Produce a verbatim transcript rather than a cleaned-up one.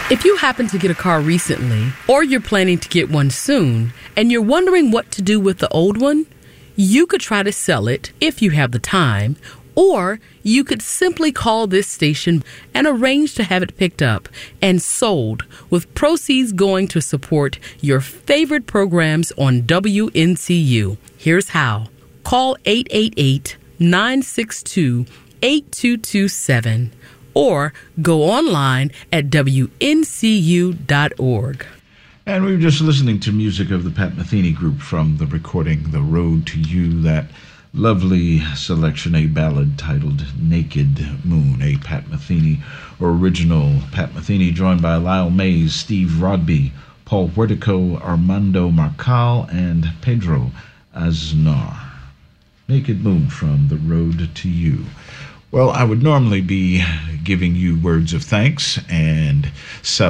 If you happen to get a car recently, or you're planning to get one soon, and you're wondering what to do with the old one, you could try to sell it if you have the time, or you could simply call this station and arrange to have it picked up and sold, with proceeds going to support your favorite programs on W N C U. Here's how. Call eight eight eight, nine six two, eight two two seven or go online at W N C U dot org. And we were just listening to music of the Pat Metheny Group from the recording The Road to You, that lovely selection, a ballad titled Naked Moon, a Pat Metheny original. Pat Metheny joined by Lyle Mays, Steve Rodby, Paul Huertico, Armando Marcal, and Pedro Aznar. Naked Moon from The Road to You. Well, I would normally be giving you words of thanks and